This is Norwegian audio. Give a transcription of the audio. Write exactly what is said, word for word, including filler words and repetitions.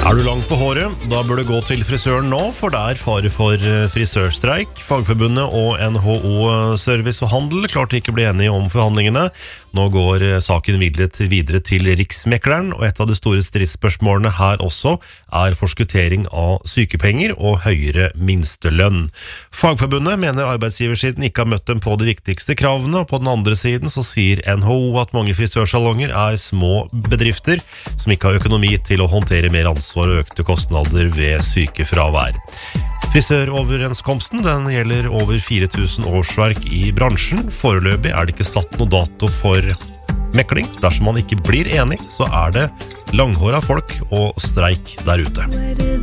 Er du langt på håret? Da bør du gå til frisøren nå, for det er fare for frisørstreik. Fagforbundet og N H O Service og Handel klarte ikke å bli enige om forhandlingene. Nå går saken videre, videre til Riksmekleren, og et av de store stridsspørsmålene her også er forskuttering av sykepenger og høyere minstelønn. Fagforbundet mener arbeidsgiversiden ikke har møtt dem på de viktigste kravene, og på den andre siden så sier N H O at mange frisørsalonger er små bedrifter som ikke har økonomi til å håndtere mer ansvar og økte kostnader ved sykefravær. Frisøroverenskomsten den gjelder over fire tusen årsverk i bransjen. Foreløpig er det ikke satt noe dato for mekling. Dersom man ikke blir enig, så er det langhåret folk og streik der ute.